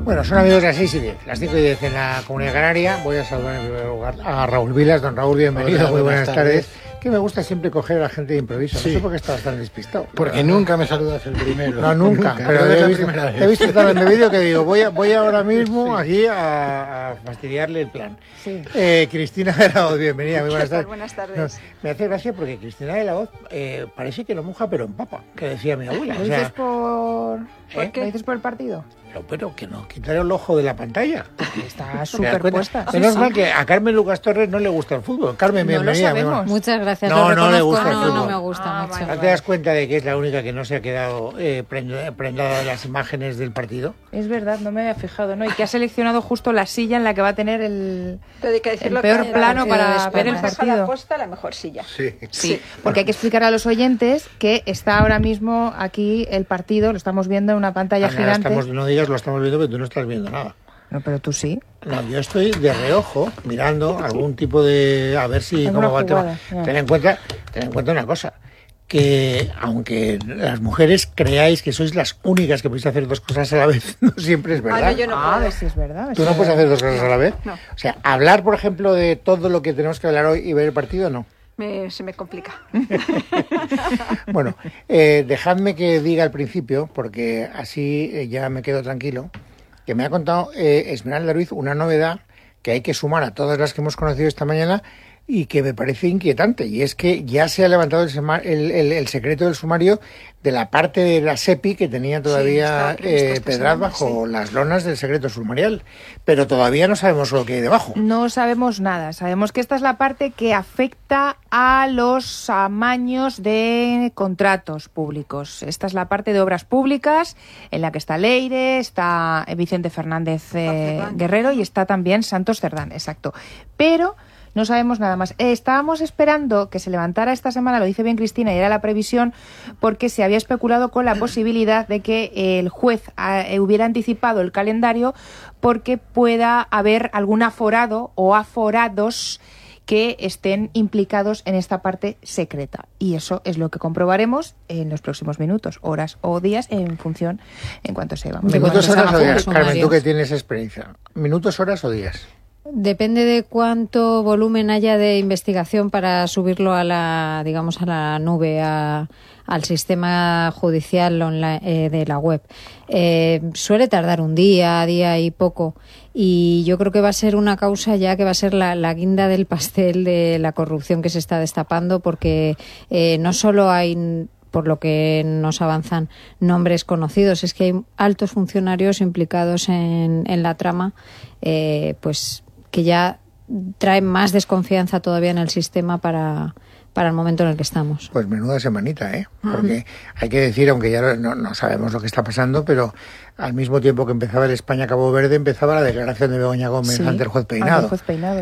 Bueno, son amigos de las 6:10, las 5:10 en la Comunidad Canaria. Voy a saludar en primer lugar a Raúl Vilas. Don Raúl, bienvenido. Hola, muy buenas tardes. Que me gusta siempre coger a la gente de improviso. Sí. No sé por qué estás tan despistado. Porque nunca me saludas el primero. No, nunca. Pero he visto también el vídeo que digo, voy ahora mismo aquí a fastidiarle el plan. Sí. Cristina de la Hoz, bienvenida. Muy buenas tardes. Buenas tardes. No, me hace gracia porque Cristina de la Hoz parece que no moja pero empapa, que decía mi abuela. ¿Lo dices por qué? ¿Lo dices por el partido? Pero que no, quitar el ojo de la pantalla. Está súper puesta. Menos mal que a Carmen Lucas Torres no le gusta el fútbol. Carmen, bienvenida. No lo sabemos. Muchas gracias. No le gusta el no fútbol. me gusta mucho. ¿No te das cuenta de que es la única que no se ha quedado prendada de las imágenes del partido? Es verdad, no me había fijado, ¿no? Y que ha seleccionado justo la silla en la que va a tener el peor plano para ver el partido. Puesta la mejor silla. Sí, porque hay que explicar a los oyentes que está ahora mismo aquí el partido, lo estamos viendo en una pantalla gigante. No digas lo estamos viendo, pero tú no estás viendo nada. No, pero tú sí. No, yo estoy de reojo mirando algún tipo de... A ver si cómo va el tema. Ten en cuenta una cosa, que aunque las mujeres creáis que sois las únicas que podéis hacer dos cosas a la vez, no siempre es verdad. Yo no puedo. A ver si es verdad. ¿Tú no puedes hacer dos cosas a la vez? No. O sea, hablar, por ejemplo, de todo lo que tenemos que hablar hoy y ver el partido, no. Se me complica. Bueno, dejadme que diga al principio, porque así ya me quedo tranquilo, que me ha contado Esmeralda Ruiz una novedad que hay que sumar a todas las que hemos conocido esta mañana y que me parece inquietante, y es que ya se ha levantado el secreto del sumario de la parte de la SEPI que tenía todavía Pedraz bajo las lonas del secreto sumarial, pero todavía no sabemos lo que hay debajo. No sabemos nada, sabemos que esta es la parte que afecta a los amaños de contratos públicos. Esta es la parte de obras públicas en la que está Leire, está Vicente Fernández Guerrero y está también Santos Cerdán, exacto. Pero no sabemos nada más. Estábamos esperando que se levantara esta semana, lo dice bien Cristina, y era la previsión, porque se había especulado con la posibilidad de que el juez hubiera anticipado el calendario porque pueda haber algún aforado o aforados que estén implicados en esta parte secreta. Y eso es lo que comprobaremos en los próximos minutos, horas o días, en cuanto se vamos. ¿Minutos, horas o días? Carmen, tú que tienes experiencia. ¿Minutos, horas o días? Depende de cuánto volumen haya de investigación para subirlo a la nube, al sistema judicial online, de la web. Suele tardar un día y poco. Y yo creo que va a ser una causa ya que va a ser la guinda del pastel de la corrupción que se está destapando, porque no solo hay, por lo que nos avanzan, nombres conocidos, es que hay altos funcionarios implicados en la trama, pues que ya traen más desconfianza todavía en el sistema para el momento en el que estamos. Pues menuda semanita, porque hay que decir, aunque ya no sabemos lo que está pasando, pero al mismo tiempo que empezaba el España-Cabo Verde, empezaba la declaración de Begoña Gómez ante el juez Peinado.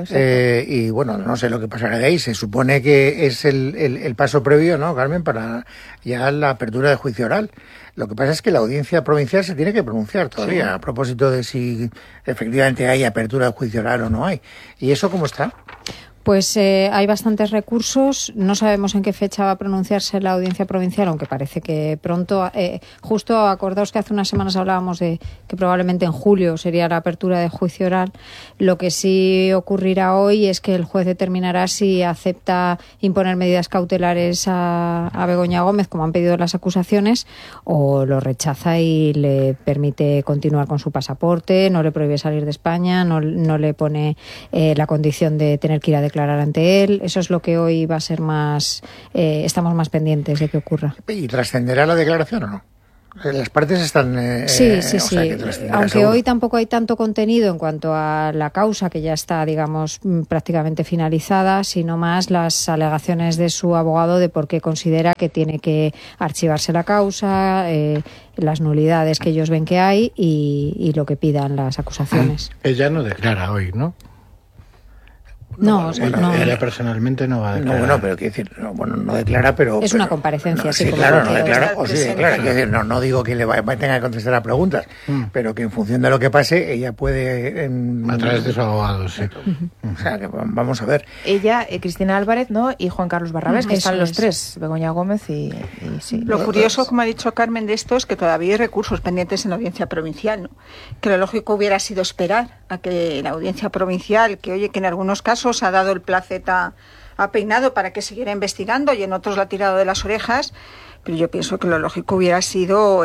Y bueno, no sé lo que pasará de ahí. Se supone que es el paso previo, ¿no, Carmen?, para ya la apertura de juicio oral. Lo que pasa es que la audiencia provincial se tiene que pronunciar todavía a propósito de si efectivamente hay apertura de juicio oral o no hay. ¿Y eso cómo está? Pues hay bastantes recursos. No sabemos en qué fecha va a pronunciarse la audiencia provincial, aunque parece que pronto. Justo acordaos que hace unas semanas hablábamos de que probablemente en julio sería la apertura de juicio oral. Lo que sí ocurrirá hoy es que el juez determinará si acepta imponer medidas cautelares a Begoña Gómez, como han pedido las acusaciones, o lo rechaza y le permite continuar con su pasaporte, no le prohíbe salir de España, no le pone la condición de tener que ir a declarar ante él. Eso es lo que hoy va a ser más, estamos más pendientes de que ocurra. ¿Y trascenderá la declaración o no? Las partes están... Sí. Aunque seguro. hoy tampoco hay tanto contenido en cuanto a la causa, que ya está, digamos, prácticamente finalizada, sino más las alegaciones de su abogado de por qué considera que tiene que archivarse la causa, las nulidades que ellos ven que hay y lo que pidan las acusaciones. Ella no declara hoy, ¿no? No, ella personalmente no va a declarar. No, bueno, pero quiero decir, no declara, pero... Es una comparecencia, sí, claro, no declara, o sí declara. Quiero decir, no digo que tenga que contestar a preguntas, pero que en función de lo que pase, ella puede... a través de su abogado, sí. O sea, que vamos a ver. Ella, Cristina Álvarez, ¿no? Y Juan Carlos Barrabés, que están los tres, Begoña Gómez y sí. Lo curioso, como ha dicho Carmen, de esto es que todavía hay recursos pendientes en la audiencia provincial, ¿no? Que lo lógico hubiera sido esperar a que la audiencia provincial, que en algunos casos ha dado el placeta a Peinado para que siguiera investigando y en otros la ha tirado de las orejas, pero yo pienso que lo lógico hubiera sido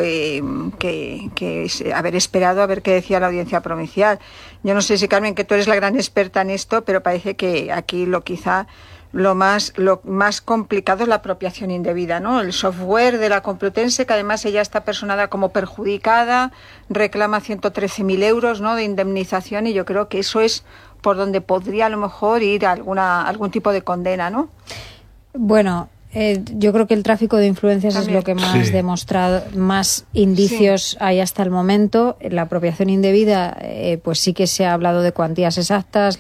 haber esperado a ver qué decía la audiencia provincial. Yo no sé si, Carmen, que tú eres la gran experta en esto, pero parece que aquí lo más complicado es la apropiación indebida, ¿no? El software de la Complutense, que además ella está personada como perjudicada, reclama 113.000 euros, ¿no?, de indemnización, y yo creo que eso es por donde podría a lo mejor ir algún tipo de condena, ¿no? Bueno, yo creo que el tráfico de influencias también es lo que más demostrado, más indicios hay hasta el momento. La apropiación indebida, pues sí que se ha hablado de cuantías exactas.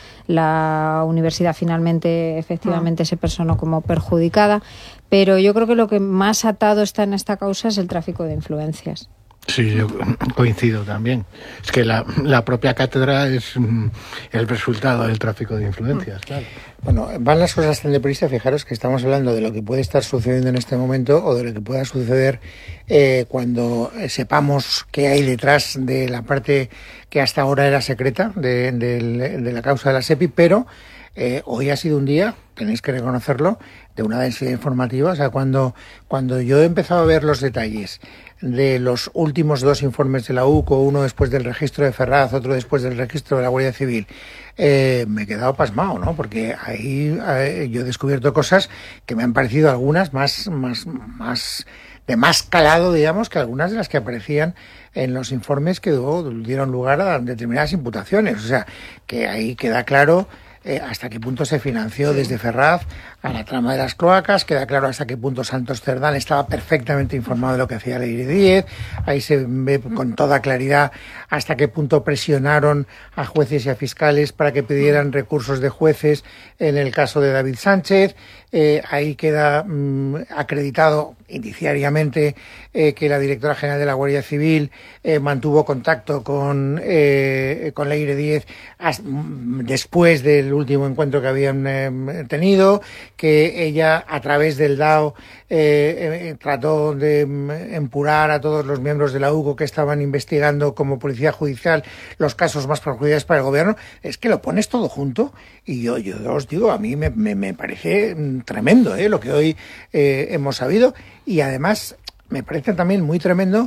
La universidad finalmente, efectivamente, se personó como perjudicada. Pero yo creo que lo que más atado está en esta causa es el tráfico de influencias. Sí, yo coincido también. Es que la propia cátedra es el resultado del tráfico de influencias, claro. Bueno, van las cosas tan deprisa, fijaros que estamos hablando de lo que puede estar sucediendo en este momento o de lo que pueda suceder cuando sepamos qué hay detrás de la parte que hasta ahora era secreta de la causa de la SEPI, pero hoy ha sido un día, tenéis que reconocerlo, de una densidad informativa. O sea, cuando yo he empezado a ver los detalles de los últimos dos informes de la UCO, uno después del registro de Ferraz, otro después del registro de la Guardia Civil, me he quedado pasmado, ¿no? Porque ahí yo he descubierto cosas que me han parecido algunas más de más calado, digamos, que algunas de las que aparecían en los informes que dieron lugar a determinadas imputaciones. O sea, que ahí queda claro hasta qué punto se financió desde Ferraz a la trama de las cloacas, queda claro hasta qué punto Santos Cerdán estaba perfectamente informado de lo que hacía Leire Díez, ahí se ve con toda claridad hasta qué punto presionaron a jueces y a fiscales para que pidieran recursos de jueces en el caso de David Sánchez, ahí queda acreditado indiciariamente que la directora general de la Guardia Civil mantuvo contacto con Leire Díez después del último encuentro que habían tenido, que ella a través del DAO trató de empurar a todos los miembros de la UCO que estaban investigando como policía judicial los casos más perjudiciales para el gobierno. Es que lo pones todo junto y yo os digo, a mí me parece tremendo lo que hoy hemos sabido, y además me parece también muy tremendo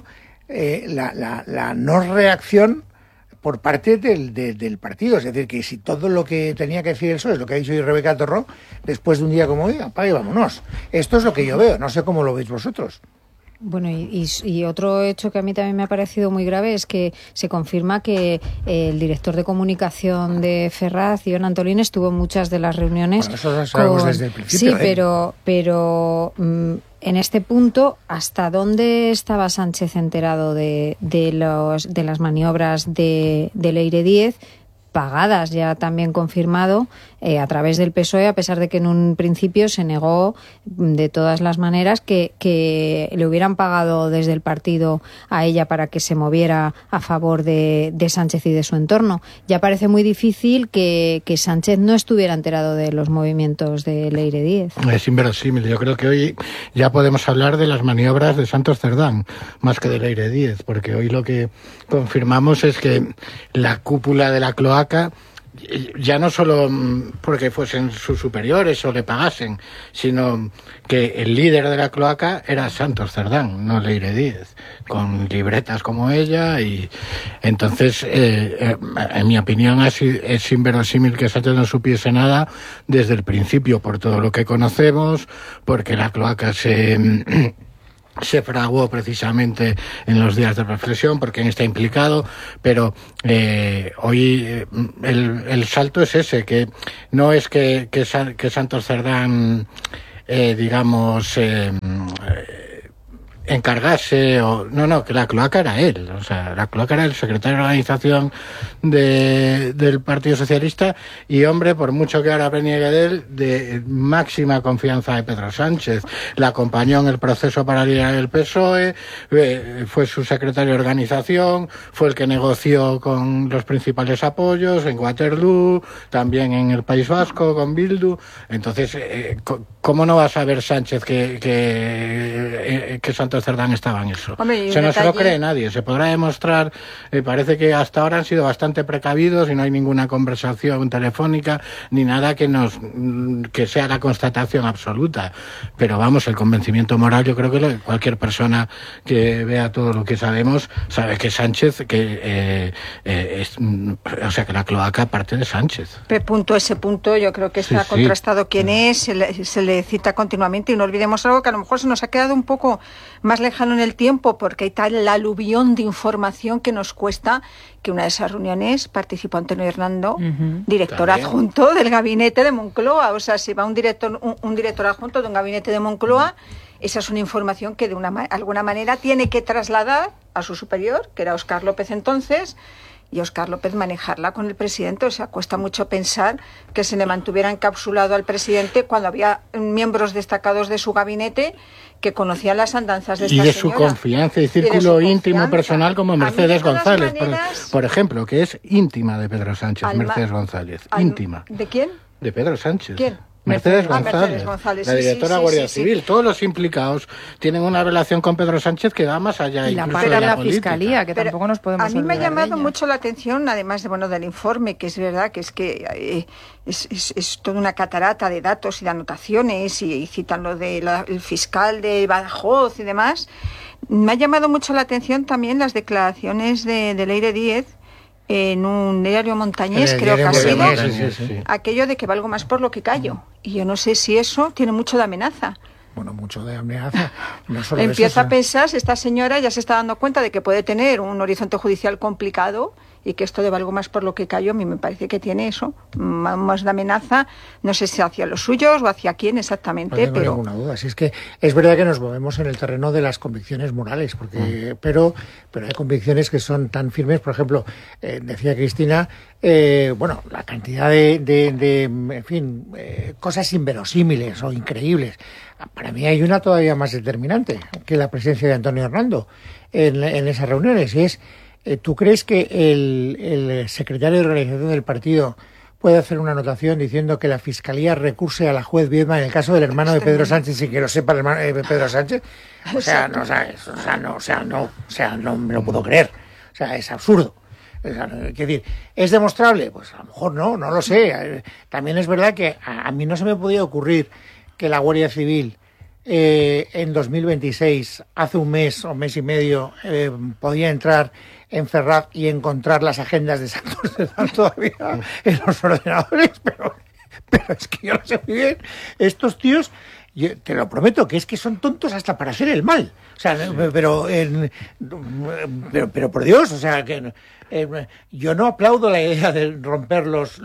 la no reacción por parte del partido. Es decir, que si todo lo que tenía que decir el PSOE es lo que ha dicho hoy Rebeca Torró, después de un día como hoy, apague y vámonos. Esto es lo que yo veo, no sé cómo lo veis vosotros. Bueno, y otro hecho que a mí también me ha parecido muy grave es que se confirma que el director de comunicación de Ferraz, Ion Antolín, estuvo en muchas de las reuniones. Bueno, eso lo sabemos desde el principio. Sí, pero en este punto, ¿hasta dónde estaba Sánchez enterado de las maniobras de Leire Díez, pagadas, ya también confirmado, a través del PSOE, a pesar de que en un principio se negó de todas las maneras que le hubieran pagado desde el partido a ella para que se moviera a favor de Sánchez y de su entorno? Ya parece muy difícil que Sánchez no estuviera enterado de los movimientos de Leire Díez. Es inverosímil. Yo creo que hoy ya podemos hablar de las maniobras de Santos Cerdán, más que de Leire Díez, porque hoy lo que confirmamos es que la cúpula de la cloaca, ya no solo porque fuesen sus superiores o le pagasen, sino que el líder de la cloaca era Santos Cerdán, no Leire Díez, con libretas como ella, y entonces, en mi opinión, es inverosímil que Sánchez no supiese nada desde el principio, por todo lo que conocemos, porque la cloaca se fraguó precisamente en los días de reflexión, porque él está implicado, pero hoy el salto es ese, que no es que Santos Cerdán encargase que la cloaca era él, o sea, la cloaca era el secretario de organización del Partido Socialista y, hombre, por mucho que ahora reniegue de él, de máxima confianza de Pedro Sánchez. La acompañó en el proceso para liderar el PSOE, fue su secretario de organización, fue el que negoció con los principales apoyos en Waterloo, también en el País Vasco con Bildu. Entonces, ¿cómo no va a saber Sánchez que Santos Cerdán estaba en eso? Hombre, no se lo cree nadie. Se podrá demostrar, parece que hasta ahora han sido bastante precavidos y no hay ninguna conversación telefónica ni nada que sea la constatación absoluta. Pero vamos, el convencimiento moral, yo creo que cualquier persona que vea todo lo que sabemos sabe que Sánchez, que la cloaca parte de Sánchez. Ese punto yo creo que está contrastado quién es, se le cita continuamente, y no olvidemos algo que a lo mejor se nos ha quedado un poco más lejano en el tiempo, porque hay tal aluvión de información que nos cuesta, que una de esas reuniones participó Antonio Hernando, director adjunto del gabinete de Moncloa. O sea, si va un director adjunto de un gabinete de Moncloa, esa es una información que de alguna manera tiene que trasladar a su superior, que era Óscar López entonces, y Óscar López manejarla con el presidente. O sea, cuesta mucho pensar que se le mantuviera encapsulado al presidente cuando había miembros destacados de su gabinete que conocían las andanzas de esta señora. Y de su confianza y círculo íntimo personal, como Mercedes González, por ejemplo, que es íntima de Pedro Sánchez, Mercedes González. Íntima. ¿De quién? De Pedro Sánchez. ¿Quién? Mercedes González, la directora de Guardia Civil. Todos los implicados tienen una relación con Pedro Sánchez que va más allá. Y la parte de la Fiscalía, que tampoco nos podemos olvidar. A mí me ha llamado mucho la atención, además del informe, que es verdad que es toda una catarata de datos y de anotaciones, y citan lo del fiscal de Badajoz y demás. Me ha llamado mucho la atención también las declaraciones de Leire Díez, en un diario montañés, creo que ha sido, aquello de que valgo más por lo que callo. Y yo no sé si eso tiene mucho de amenaza. Bueno, mucho de amenaza. No solo empieza a pensar, esta señora ya se está dando cuenta de que puede tener un horizonte judicial complicado, y que esto de valgo más por lo que callo, a mí me parece que tiene eso, más de amenaza, no sé si hacia los suyos o hacia quién exactamente, no tengo ninguna duda. Si es que es verdad que nos movemos en el terreno de las convicciones morales, porque pero hay convicciones que son tan firmes. Por ejemplo, decía Cristina, la cantidad de cosas inverosímiles o increíbles. Para mí hay una todavía más determinante que la presencia de Antonio Hernando en esas reuniones, y es: ¿tú crees que el secretario de organización del partido puede hacer una anotación diciendo que la Fiscalía recurse a la juez Viedma en el caso del hermano de Pedro Sánchez sin que lo sepa el hermano de Pedro Sánchez? No me lo puedo creer. O sea, es absurdo. Es decir, ¿es demostrable? Pues a lo mejor no lo sé. También es verdad que a mí no se me podía ocurrir que la Guardia Civil en 2026, hace un mes o mes y medio, podía entrar en Ferraz y encontrar las agendas de Santos Cerdán todavía en los ordenadores, pero es que yo no sé muy bien. Estos tíos, yo te lo prometo, que es que son tontos hasta para hacer el mal. O sea, pero por Dios, o sea, que yo no aplaudo la idea de romper los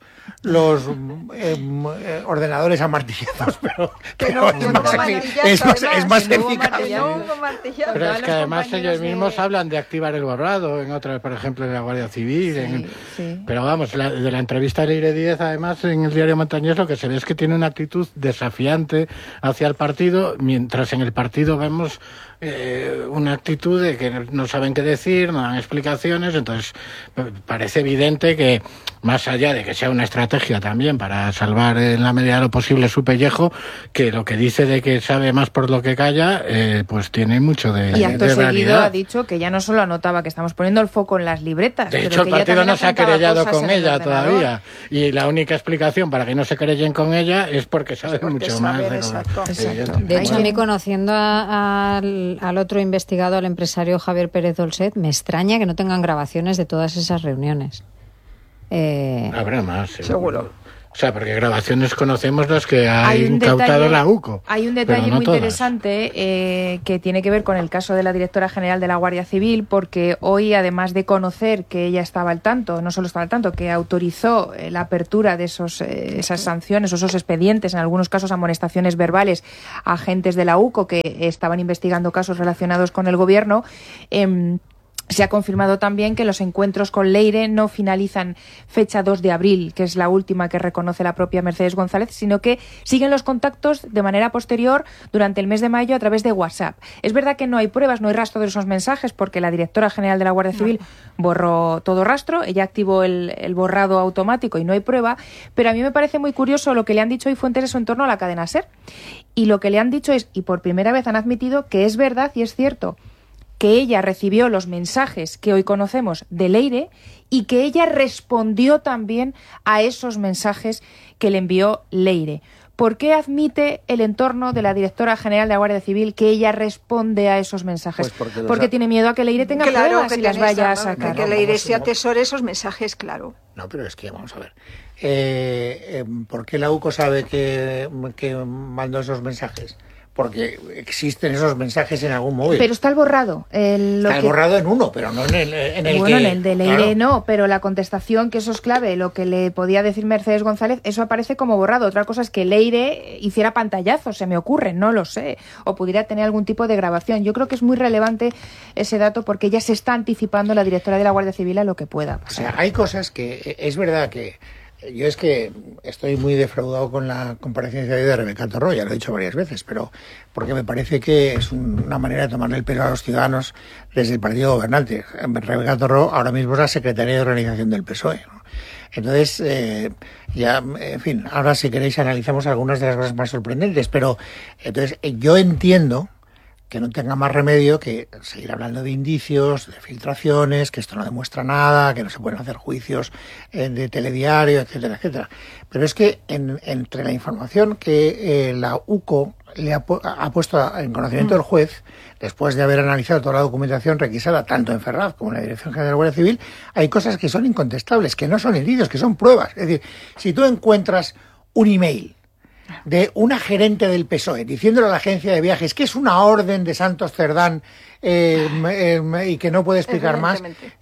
ordenadores a martillazos, pero es más eficaz. Pero es que además ellos mismos hablan de activar el borrado en otras, por ejemplo, en la Guardia Civil. Pero vamos, de la entrevista de Leire Díez, además, en el diario Montañés, lo que se ve es que tiene una actitud desafiante hacia el partido, mientras en el partido vemos una actitud de que no saben qué decir, no dan explicaciones. Entonces parece evidente que, más allá de que sea una estrategia también para salvar en la medida de lo posible su pellejo, que lo que dice de que sabe más por lo que calla, pues tiene mucho de realidad. Y acto seguido ha dicho que ya no solo anotaba, que estamos poniendo el foco en las libretas. De hecho, el partido no se ha querellado con ella todavía, y la única explicación para que no se querellen con ella es porque sabe mucho más. Exacto. De hecho, a mí, conociendo al otro investigado, al empresario Javier Pérez Dolcet, me extraña que no tengan grabaciones de todas esas reuniones. Habrá más, seguro. O sea, porque grabaciones conocemos las que ha incautado la UCO. Hay un detalle muy interesante que tiene que ver con el caso de la directora general de la Guardia Civil, porque hoy, además de conocer que ella estaba al tanto, no solo estaba al tanto, que autorizó la apertura de esas sanciones, esos expedientes, en algunos casos amonestaciones verbales a agentes de la UCO que estaban investigando casos relacionados con el gobierno, se ha confirmado también que los encuentros con Leire no finalizan fecha 2 de abril, que es la última que reconoce la propia Mercedes González, sino que siguen los contactos de manera posterior durante el mes de mayo a través de WhatsApp. Es verdad que no hay pruebas, no hay rastro de esos mensajes, porque la directora general de la Guardia Civil borró todo rastro, ella activó el borrado automático y no hay prueba, pero a mí me parece muy curioso lo que le han dicho hoy fuentes de su entorno a la cadena SER. Y lo que le han dicho es, y por primera vez han admitido que es verdad y es cierto, que ella recibió los mensajes que hoy conocemos de Leire y que ella respondió también a esos mensajes que le envió Leire. ¿Por qué admite el entorno de la directora general de la Guardia Civil que ella responde a esos mensajes? Pues porque tiene miedo a que Leire tenga pruebas y las vaya a sacar. Que Leire se atesore esos mensajes, claro. No, pero es que vamos a ver. ¿Por qué la UCO sabe que mandó esos mensajes? Porque existen esos mensajes en algún móvil. Pero está el borrado. Está el borrado en uno, pero no en el bueno, en el de Leire no, pero la contestación, que eso es clave, lo que le podía decir Mercedes González, eso aparece como borrado. Otra cosa es que Leire hiciera pantallazos, se me ocurre, no lo sé, o pudiera tener algún tipo de grabación. Yo creo que es muy relevante ese dato porque ella se está anticipando, la directora de la Guardia Civil, a lo que pueda pasar. O sea, hay cosas que es verdad que yo es que estoy muy defraudado con la comparecencia de Rebeca Torró, ya lo he dicho varias veces, pero porque me parece que es una manera de tomarle el pelo a los ciudadanos desde el partido gobernante. Rebeca Torró ahora mismo es la secretaria de organización del PSOE, ¿no? Entonces, ya, en fin, ahora si queréis analizamos algunas de las cosas más sorprendentes, pero entonces yo entiendo que no tenga más remedio que seguir hablando de indicios, de filtraciones, que esto no demuestra nada, que no se pueden hacer juicios de telediario, etcétera, etcétera. Pero es que entre la información que la UCO le ha puesto en conocimiento del juez, después de haber analizado toda la documentación requisada, tanto en Ferraz como en la Dirección General de la Guardia Civil, hay cosas que son incontestables, que no son indicios, que son pruebas. Es decir, si tú encuentras un email de una gerente del PSOE diciéndole a la agencia de viajes que es una orden de Santos Cerdán y que no puede explicar más,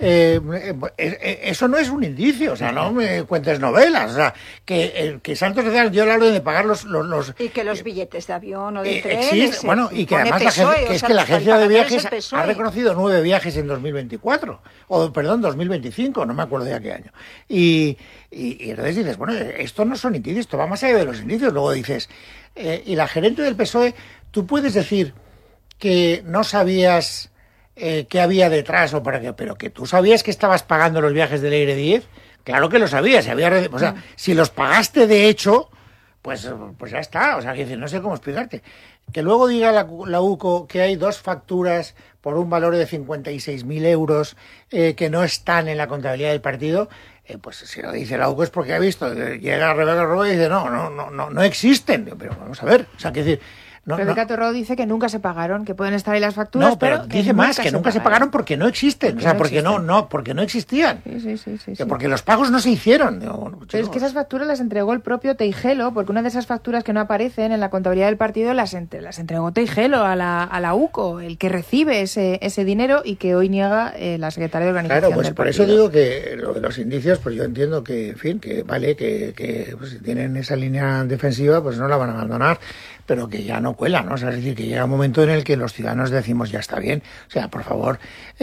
eso no es un indicio, o sea, no me cuentes novelas, o sea, que Santos Cerdán dio la orden de pagar los y que los billetes de avión o de tren bueno, y que además la agencia de viajes ha reconocido 9 viajes en 2024, o perdón, 2025, no me acuerdo ya qué año, y entonces dices, bueno, esto no son indicios, esto va más allá de los indicios. Luego dices, y la gerente del PSOE, tú puedes decir que no sabías qué había detrás o para qué, pero que tú sabías que estabas pagando los viajes de Leire Díez. Claro que lo sabías, o sea, si los pagaste de hecho, pues ya está, o sea, que no sé cómo explicarte. Que luego diga la UCO que hay 2 facturas por un valor de 56.000 euros que no están en la contabilidad del partido, pues si lo dice la UCO es porque ha visto, llega Rebeca Torró y dice no existen, pero vamos a ver, o sea, que decir, Rebeca Torró dice que nunca se pagaron, que pueden estar ahí las facturas, no, pero dice más, que nunca se pagaron porque no existen, porque no existían. Sí. Porque los pagos no se hicieron. Pero es que esas facturas las entregó el propio Teijelo, porque una de esas facturas que no aparecen en la contabilidad del partido las entregó Teijelo a la UCO, el que recibe ese dinero y que hoy niega la secretaria de organización. Claro, pues del por partido. eso digo que lo de los indicios, pues yo entiendo que, en fin, que vale, que pues, si tienen esa línea defensiva, pues no la van a abandonar, pero que ya no cuela, ¿no? O sea, es decir, que llega un momento en el que los ciudadanos decimos, ya está bien, o sea, por favor,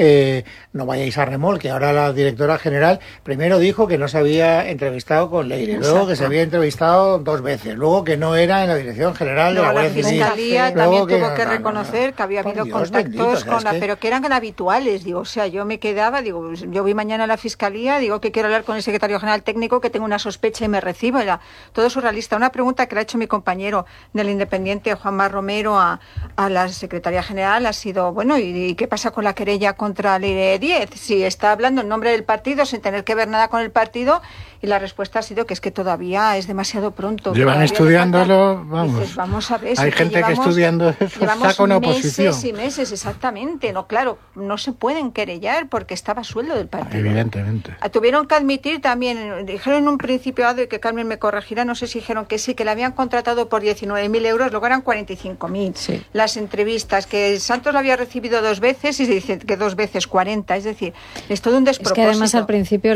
no vayáis a remolque. Ahora la directora general primero dijo que no se había entrevistado con Leire, luego que se había entrevistado 2 veces, luego que no era en la Dirección General de la Guardia Civil. La Fiscalía también tuvo que reconocer que había habido contactos con la... Pero que eran habituales, digo, o sea, yo me quedaba, digo, yo voy mañana a la Fiscalía, digo que quiero hablar con el secretario general técnico, que tengo una sospecha y me recibo, era todo surrealista. Una pregunta que le ha hecho mi compañero del Independiente, Juanma Romero, a la Secretaría General ha sido, bueno, ¿y qué pasa con la querella contra Leire Díez? Si está hablando en nombre del partido sin tener que ver nada con el partido Y la respuesta ha sido que es que todavía es demasiado pronto. Llevan estudiándolo, vamos. Dices, vamos a ver. Hay gente que estudiando eso saca una oposición. Meses y meses, exactamente. No, claro, no se pueden querellar porque estaba a sueldo del partido. Evidentemente. Tuvieron que admitir también, dijeron en un principio, que Carmen me corregirá, no sé si dijeron que sí, que le habían contratado por 19.000 euros, luego eran 45.000. Sí. Las entrevistas, que Santos lo había recibido 2 veces y se dice que 2 veces 40, es decir, es todo un despropósito. Es que además al principio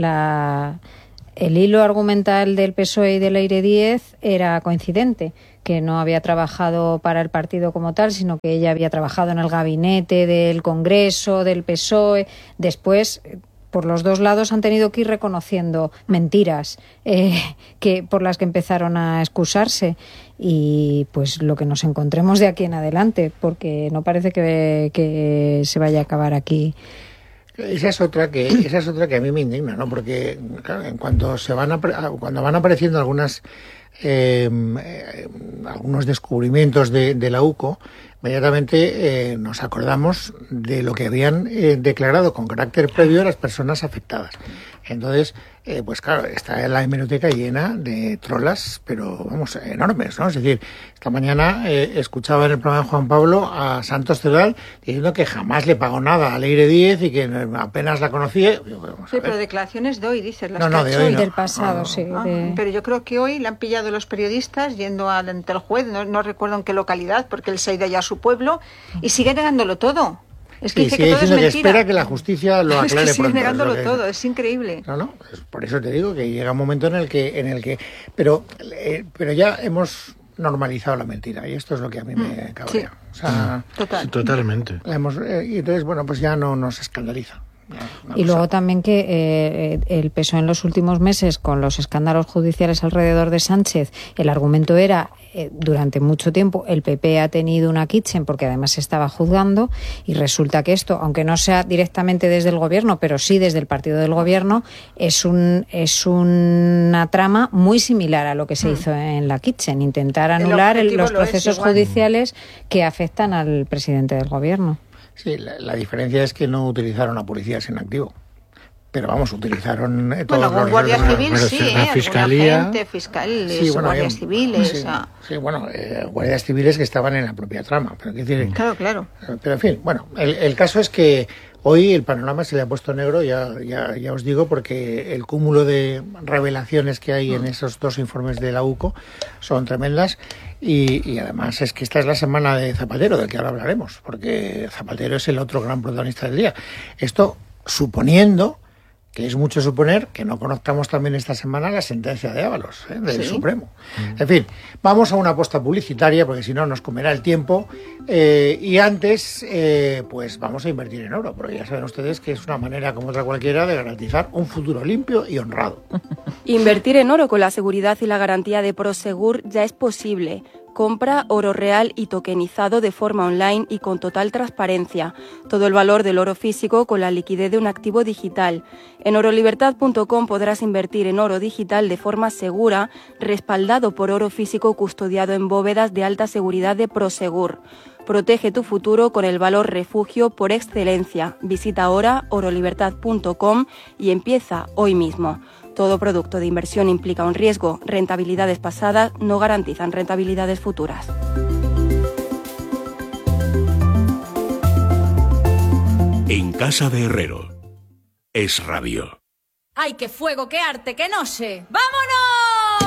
el hilo argumental del PSOE y del Leire Díez era coincidente, que no había trabajado para el partido como tal, sino que ella había trabajado en el gabinete del Congreso, del PSOE. Después, por los dos lados han tenido que ir reconociendo mentiras por las que empezaron a excusarse. Y pues lo que nos encontremos de aquí en adelante, porque no parece que se vaya a acabar aquí. Esa es otra que a mí me indigna, ¿no? Porque claro, en cuanto cuando van apareciendo algunos descubrimientos de la UCO, inmediatamente nos acordamos de lo que habían declarado con carácter previo a las personas afectadas. Entonces, pues claro, está la hemeroteca llena de trolas, pero vamos, enormes, ¿no? Es decir, esta mañana escuchaba en el programa de Juan Pablo a Santos Cerdán diciendo que jamás le pagó nada a Leire Díez y que apenas la conocía. Sí, pero declaraciones de hoy, dices, las no, de hoy no. Del pasado, sí. Pero yo creo que hoy le han pillado los periodistas yendo ante el juez, no recuerdo en qué localidad, porque él se ha ido ya a su pueblo, y sigue negándolo todo. Es que dice que todo es mentira. Que espera que la justicia lo aclare pronto. Sigue negándolo todo, es increíble. No, por eso te digo que llega un momento en el que pero ya hemos normalizado la mentira y esto es lo que a mí me cabrea. Sí. O sea, Totalmente. Y entonces, bueno, pues ya no nos escandaliza. Y luego también que el PSOE en los últimos meses, con los escándalos judiciales alrededor de Sánchez, el argumento era, durante mucho tiempo, el PP ha tenido una kitchen porque además se estaba juzgando, y resulta que esto, aunque no sea directamente desde el gobierno, pero sí desde el partido del gobierno, es una trama muy similar a lo que se hizo en la kitchen, intentar anular los procesos judiciales que afectan al presidente del gobierno. Sí, la diferencia es que no utilizaron a policías en activo. Pero vamos, utilizaron todos los guardia civil, sí, la fiscalía, fiscales, guardias civiles. Guardias civiles que estaban en la propia trama. Pero, claro. Pero en fin, bueno, el caso es que hoy el panorama se le ha puesto negro, ya os digo, porque el cúmulo de revelaciones que hay en esos 2 informes de la UCO son tremendas. Y además es que esta es la semana de Zapatero, del que ahora hablaremos, porque Zapatero es el otro gran protagonista del día. Esto suponiendo, que es mucho suponer, que no conozcamos también esta semana la sentencia de Ábalos, del Supremo. En fin, vamos a una posta publicitaria, porque si no nos comerá el tiempo, y antes, pues vamos a invertir en oro, porque ya saben ustedes que es una manera como otra cualquiera de garantizar un futuro limpio y honrado. Invertir en oro con la seguridad y la garantía de Prosegur ya es posible. Compra oro real y tokenizado de forma online y con total transparencia. Todo el valor del oro físico con la liquidez de un activo digital. En orolibertad.com podrás invertir en oro digital de forma segura, respaldado por oro físico custodiado en bóvedas de alta seguridad de Prosegur. Protege tu futuro con el valor refugio por excelencia. Visita ahora orolibertad.com y empieza hoy mismo. Todo producto de inversión implica un riesgo. Rentabilidades pasadas no garantizan rentabilidades futuras. En casa de Herrero. Es radio. ¡Ay, qué fuego, qué arte, qué noche! ¡Vámonos!